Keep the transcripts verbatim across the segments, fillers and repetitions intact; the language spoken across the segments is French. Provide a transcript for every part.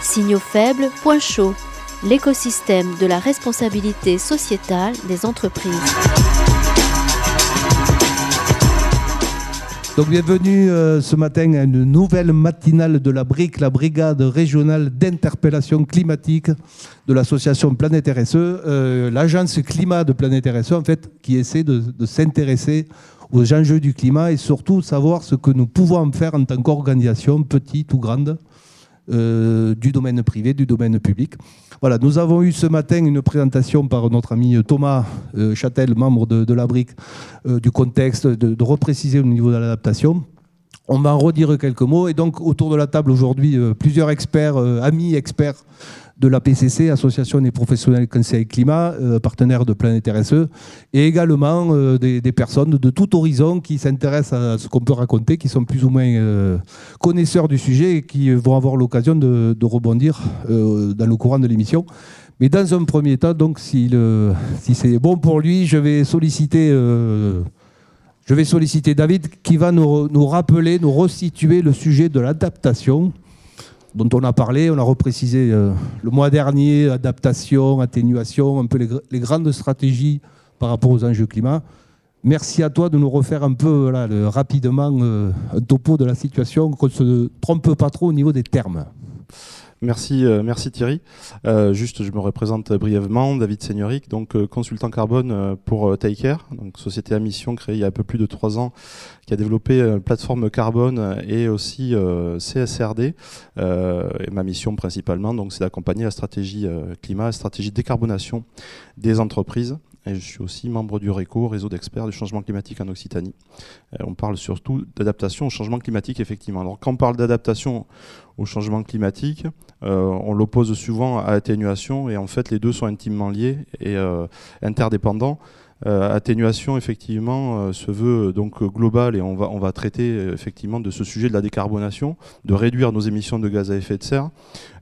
Signaux faibles, point chaud, l'écosystème de la responsabilité sociétale des entreprises. Donc bienvenue euh, ce matin à une nouvelle matinale de la B R I C, la brigade régionale d'interpellation climatique de l'association Planète R S E, euh, l'agence climat de Planète R S E en fait, qui essaie de, de s'intéresser aux enjeux du climat et surtout savoir ce que nous pouvons faire en tant qu'organisation, petite ou grande, euh, du domaine privé, du domaine public. Voilà, nous avons eu ce matin une présentation par notre ami Thomas euh, Châtel, membre de, de la B R I C, euh, du contexte, de, de repréciser au niveau de l'adaptation. On va en redire quelques mots. Et donc, autour de la table aujourd'hui, euh, plusieurs experts, euh, amis experts de l'A P C C, Association des professionnels conseil climat, euh, partenaire de Planète R S E, et également euh, des, des personnes de tout horizon qui s'intéressent à ce qu'on peut raconter, qui sont plus ou moins euh, connaisseurs du sujet et qui vont avoir l'occasion de, de rebondir euh, dans le courant de l'émission. Mais dans un premier temps, donc, si, le, si c'est bon pour lui, je vais solliciter... Euh, Je vais solliciter David qui va nous, nous rappeler, nous resituer le sujet de l'adaptation dont on a parlé, on a reprécisé euh, le mois dernier, adaptation, atténuation, un peu les, les grandes stratégies par rapport aux enjeux climat. Merci à toi de nous refaire un peu voilà, le, rapidement euh, un topo de la situation, qu'on ne se trompe pas trop au niveau des termes. Merci, euh, merci Thierry. Euh, juste, je me représente brièvement, David Seigneuric, donc euh, consultant carbone euh, pour euh, Taycare, donc société à mission créée il y a un peu plus de trois ans, qui a développé une plateforme carbone et aussi euh, C S R D. Euh, et ma mission principalement, donc, c'est d'accompagner la stratégie euh, climat, la stratégie de décarbonation des entreprises. Et je suis aussi membre du RECO, réseau d'experts du changement climatique en Occitanie. Euh, on parle surtout d'adaptation au changement climatique, effectivement. Alors, quand on parle d'adaptation au changement climatique, euh, on l'oppose souvent à atténuation, et en fait, les deux sont intimement liés et euh, interdépendants. Euh, atténuation, effectivement, euh, se veut donc global, et on va, on va traiter euh, effectivement de ce sujet de la décarbonation, de réduire nos émissions de gaz à effet de serre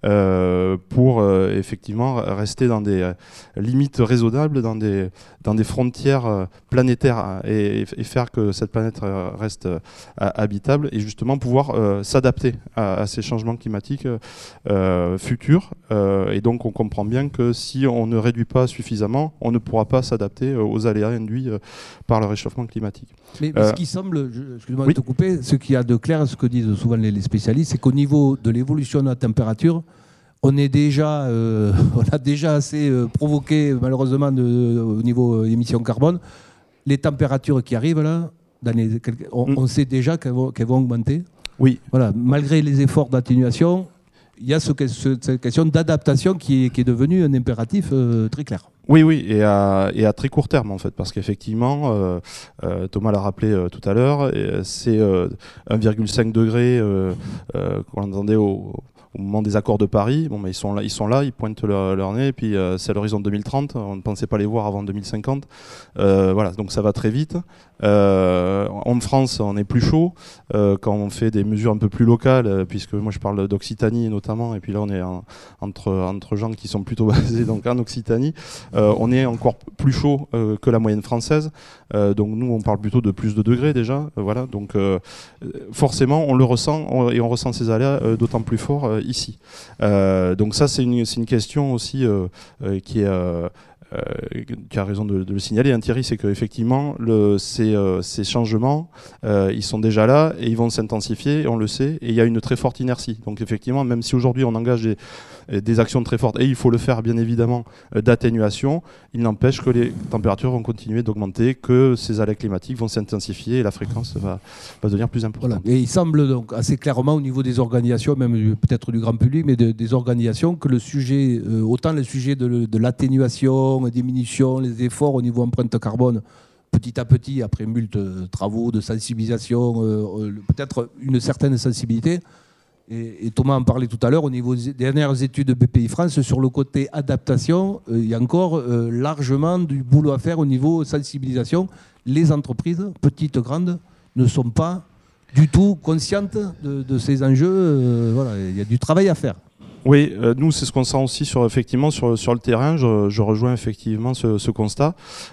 euh, pour euh, effectivement rester dans des euh, limites raisonnables, dans des, dans des frontières euh, planétaires et, et faire que cette planète euh, reste euh, habitable et justement pouvoir euh, s'adapter à, à ces changements climatiques euh, futurs. Euh, et donc on comprend bien que si on ne réduit pas suffisamment, on ne pourra pas s'adapter aux aléas induits euh, par le réchauffement climatique. Mais, mais euh, ce qui semble, excuse-moi oui. de te couper, ce qu'il y a de clair, ce que disent souvent les, les spécialistes, c'est qu'au niveau de l'évolution de la température, on est déjà, euh, on a déjà assez euh, provoqué malheureusement de, de, au niveau émissions carbone. Les températures qui arrivent là, dans les, on, mm. on sait déjà qu'elles vont, qu'elles vont augmenter. Oui. Voilà, malgré les efforts d'atténuation, il y a ce, ce, cette question d'adaptation qui est, qui est devenue un impératif euh, très clair. Oui, oui, et à, et à très court terme en fait, parce qu'effectivement, euh, euh, Thomas l'a rappelé euh, tout à l'heure, c'est euh, un virgule cinq degré euh, euh, qu'on entendait au, au moment des accords de Paris. Bon, mais ils sont là, ils sont là, ils pointent leur, leur nez, et puis euh, c'est l'horizon deux mille trente. On ne pensait pas les voir avant deux mille cinquante. Euh, voilà, donc ça va très vite. Euh, en France, on est plus chaud euh, quand on fait des mesures un peu plus locales, euh, puisque moi je parle d'Occitanie notamment, et puis là on est en, entre entre gens qui sont plutôt basés donc en Occitanie. Euh, on est encore plus chaud euh, que la moyenne française, euh, donc nous on parle plutôt de plus de degrés déjà. Euh, voilà, donc euh, forcément on le ressent on, et on ressent ces aléas euh, d'autant plus fort euh, ici. Euh, donc ça c'est une c'est une question aussi euh, euh, qui est euh, Euh, qui a raison de, de le signaler, hein, Thierry, c'est qu'effectivement, le, ces, euh, ces changements, euh, ils sont déjà là et ils vont s'intensifier, on le sait, et il y a une très forte inertie. Donc effectivement, même si aujourd'hui on engage des, des actions très fortes, et il faut le faire bien évidemment, euh, d'atténuation, il n'empêche que les températures vont continuer d'augmenter, que ces aléas climatiques vont s'intensifier et la fréquence va, va devenir plus importante. Voilà. Et il semble donc assez clairement au niveau des organisations, même peut-être du grand public, mais de, des organisations, que le sujet, euh, autant le sujet de, de l'atténuation, diminution, les efforts au niveau empreinte carbone, petit à petit, après multes travaux de sensibilisation, euh, peut-être une certaine sensibilité. Et, et Thomas en parlait tout à l'heure, au niveau des dernières études de B P I France, sur le côté adaptation, euh, il y a encore euh, largement du boulot à faire au niveau sensibilisation. Les entreprises, petites, grandes, ne sont pas du tout conscientes de, de ces enjeux. Euh, voilà, il y a du travail à faire. Oui, euh, nous c'est ce qu'on sent aussi sur effectivement sur sur le terrain. Je, je rejoins effectivement ce, ce constat.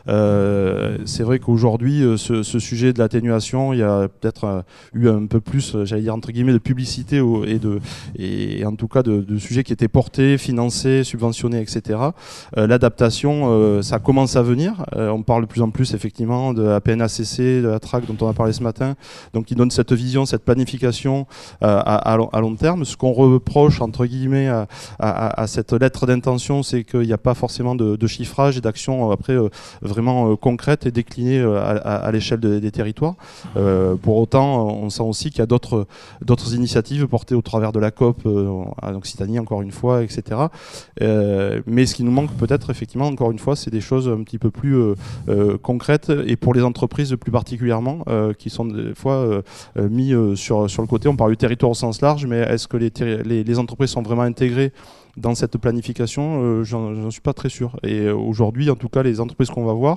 Euh, c'est vrai qu'aujourd'hui, ce, ce sujet de l'atténuation, il y a peut-être euh, eu un peu plus, j'allais dire entre guillemets, de publicité au, et de et en tout cas de, de sujets qui étaient portés, financés, subventionnés, et cetera. Euh, L'adaptation, euh, ça commence à venir. Euh, on parle de plus en plus effectivement de la P N A C C, de la T R A C dont on a parlé ce matin, donc qui donne cette vision, cette planification euh, à, à, long, à long terme. Ce qu'on reproche entre guillemets À, à, à cette lettre d'intention, c'est qu'il n'y a pas forcément de, de chiffrage et d'action après euh, vraiment euh, concrète et déclinée euh, à, à, à l'échelle de, des territoires. Euh, pour autant, on sent aussi qu'il y a d'autres d'autres initiatives portées au travers de la COP euh, en Occitanie, encore une fois, et cetera. Euh, mais ce qui nous manque peut-être, effectivement, encore une fois, c'est des choses un petit peu plus euh, euh, concrètes et pour les entreprises plus particulièrement, euh, qui sont des fois euh, mis euh, sur, sur le côté. On parle du territoire au sens large, mais est-ce que les, les, les entreprises sont vraiment intégrées dans cette planification? euh, J'en suis pas très sûr. Et aujourd'hui, en tout cas, les entreprises qu'on va voir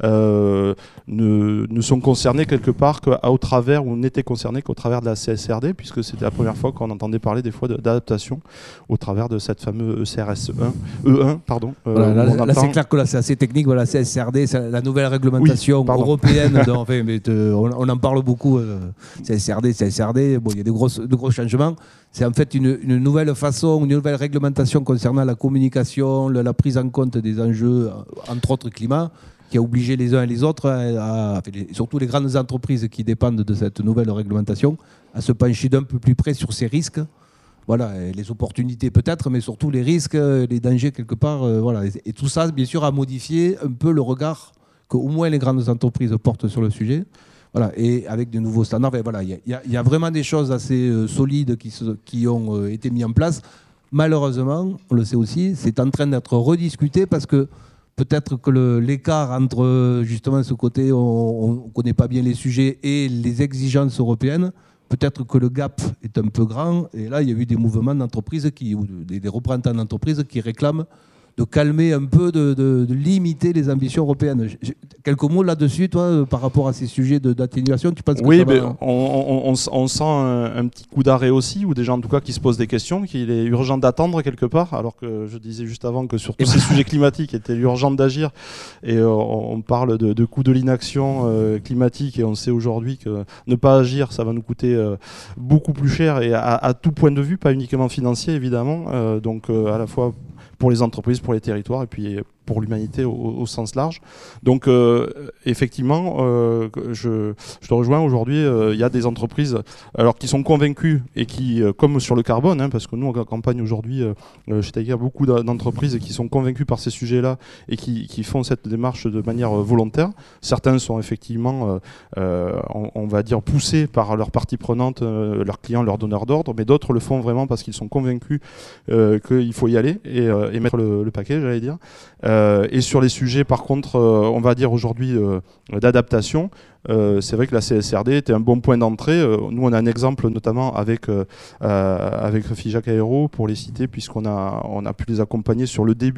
euh, ne, ne sont concernées quelque part qu'au travers, ou n'étaient concernées qu'au travers de la C S R D, puisque c'était la première fois qu'on entendait parler des fois d'adaptation au travers de cette fameuse E C R S un. E un pardon, euh, voilà, là, là là c'est clair que là, c'est assez technique. Voilà, C S R D, c'est la nouvelle réglementation oui, européenne. de, enfin, mais de, on, on en parle beaucoup. Euh, C S R D, C S R D. Bon, il y a de gros, de gros changements. C'est en fait une, une nouvelle façon, une nouvelle réglementation concernant la communication, la, la prise en compte des enjeux, entre autres climat, qui a obligé les uns et les autres, à, à, surtout les grandes entreprises qui dépendent de cette nouvelle réglementation, à se pencher d'un peu plus près sur ces risques. Voilà, les opportunités peut-être, mais surtout les risques, les dangers quelque part. Euh, voilà. Et, et tout ça, bien sûr, a modifié un peu le regard qu'au moins les grandes entreprises portent sur le sujet. Voilà, et avec de nouveaux standards, il voilà, y, y, y a vraiment des choses assez euh, solides qui, se, qui ont euh, été mises en place. Malheureusement, on le sait aussi, c'est en train d'être rediscuté parce que peut-être que l'écart entre justement ce côté, on ne connaît pas bien les sujets et les exigences européennes, peut-être que le gap est un peu grand. Et là, il y a eu des mouvements d'entreprises, qui, ou des, des représentants d'entreprises qui réclament de calmer un peu, de, de, de limiter les ambitions européennes. J'ai quelques mots là-dessus, toi, par rapport à ces sujets d'atténuation, tu penses que oui, ça va... on, on, on, on sent un, un petit coup d'arrêt aussi, ou des gens en tout cas qui se posent des questions, qu'il est urgent d'attendre quelque part, alors que je disais juste avant que sur tous ces sujets climatiques, il était urgent d'agir, et euh, on parle de, de coût de l'inaction euh, climatique, et on sait aujourd'hui que ne pas agir, ça va nous coûter euh, beaucoup plus cher, et à, à tout point de vue, pas uniquement financier évidemment, euh, donc euh, à la fois pour les entreprises, pour les territoires, et puis pour l'humanité au, au sens large. Donc euh, effectivement, euh, je, je te rejoins aujourd'hui, il euh, y a des entreprises alors, qui sont convaincues et qui, euh, comme sur le carbone, hein, parce que nous on accompagne aujourd'hui euh, chez Tiger beaucoup d'entreprises qui sont convaincues par ces sujets-là et qui, qui font cette démarche de manière volontaire. Certains sont effectivement, euh, euh, on, on va dire, poussés par leurs parties prenantes, euh, leurs clients, leurs donneurs d'ordre, mais d'autres le font vraiment parce qu'ils sont convaincus euh, qu'il faut y aller et, euh, et mettre le, le paquet, j'allais dire. Euh, et sur les sujets, par contre, euh, on va dire aujourd'hui euh, d'adaptation, euh, c'est vrai que la C S R D était un bon point d'entrée. Euh, nous, on a un exemple notamment avec, euh, avec Figeac Aéro, pour les citer, puisqu'on a, on a pu les accompagner sur le début